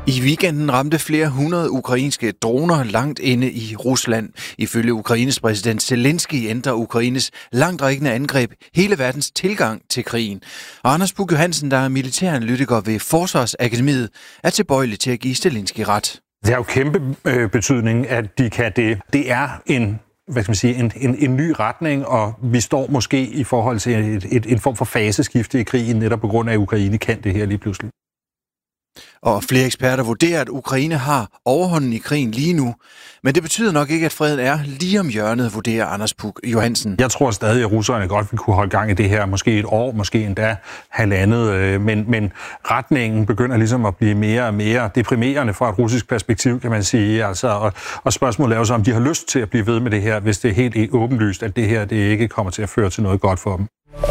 I weekenden ramte flere hundrede ukrainske droner langt inde i Rusland. Ifølge Ukraines præsident Zelensky ændrer Ukraines langtrækkende angreb hele verdens tilgang til krigen. Og Anders Buch Johansen, der er militæranalytiker ved Forsvarsakademiet, er tilbøjelig til at give Zelensky ret. Det har jo kæmpe betydning, at de kan det. Det er en ny retning, og vi står måske i forhold til en form for faseskifte i krigen, netop på grund af, at Ukraine kan det her lige pludselig. Og flere eksperter vurderer, at Ukraine har overhånden i krigen lige nu. Men det betyder nok ikke, at freden er lige om hjørnet, vurderer Anders Buch Johansen. Jeg tror stadig, at russerne godt vil kunne holde gang i det her. Måske et år, måske endda halvandet. Men retningen begynder ligesom at blive mere og mere deprimerende fra et russisk perspektiv, kan man sige. Og spørgsmålet er jo så, om de har lyst til at blive ved med det her, hvis det er helt åbenlyst, at det her det ikke kommer til at føre til noget godt for dem.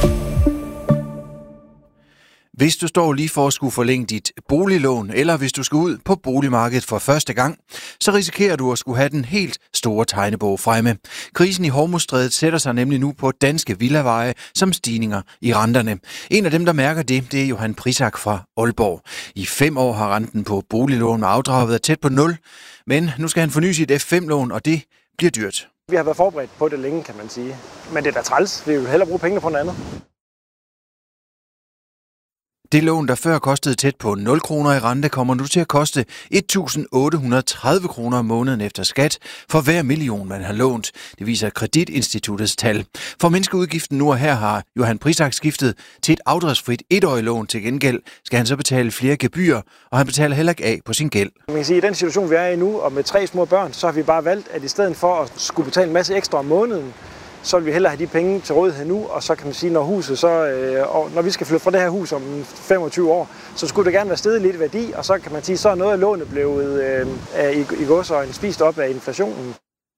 Hvis du står lige for at skulle forlænge dit boliglån, eller hvis du skal ud på boligmarkedet for første gang, så risikerer du at skulle have den helt store tegnebog fremme. Krisen i Hormuzstrædet sætter sig nemlig nu på danske villaveje som stigninger i renterne. En af dem, der mærker det er Johan Prisak fra Aalborg. I 5 år har renten på boliglån med afdrag været tæt på 0, men nu skal han forny sit F5-lån, og det bliver dyrt. Vi har været forberedt på det længe, kan man sige. Men det er da træls. Vi vil hellere bruge pengene på noget andet. Det lån, der før kostede tæt på 0 kroner i rente, kommer nu til at koste 1.830 kroner om måneden efter skat for hver million, man har lånt. Det viser Kreditinstituttets tal. For at mindske udgiften nu og her har Johan Prisak skiftet til et afdragsfrit 1-årigt lån. Til gengæld skal han så betale flere gebyrer, og han betaler heller ikke af på sin gæld. Man kan sige, at i den situation, vi er i nu, og med 3 små børn, så har vi bare valgt, at i stedet for at skulle betale en masse ekstra om måneden, så vil vi hellere have de penge til rådighed nu, og så kan man sige, når vi skal flytte fra det her hus om 25 år, så skulle det gerne være steget lidt i værdi, og så kan man sige, så er noget af lånet blevet i godsøjne spist op af inflationen.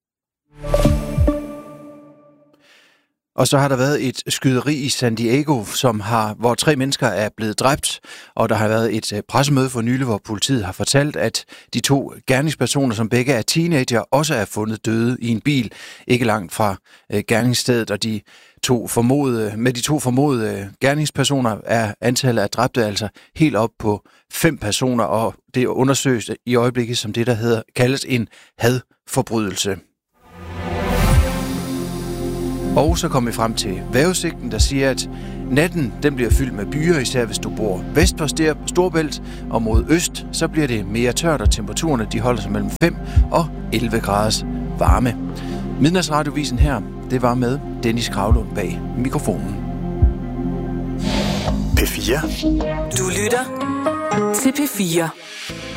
Og så har der været et skyderi i San Diego, hvor 3 mennesker er blevet dræbt, og der har været et pressemøde for nylig, hvor politiet har fortalt, at de 2 gerningspersoner, som begge er teenager, også er fundet døde i en bil, ikke langt fra gerningsstedet, og de 2 formodede gerningspersoner er antallet af dræbte altså helt op på 5 personer, og det undersøges i øjeblikket som det, der kaldes en hadforbrydelse. Og så kom vi frem til vejrudsigten, der siger, at natten den bliver fyldt med byer, især hvis du bor vest for Storebælt, og mod øst, så bliver det mere tørt, og temperaturerne de holder sig mellem 5 og 11 graders varme. Midnatsradiovisen her, det var med Dennis Kravlund bag mikrofonen. P4. Du lytter til P4.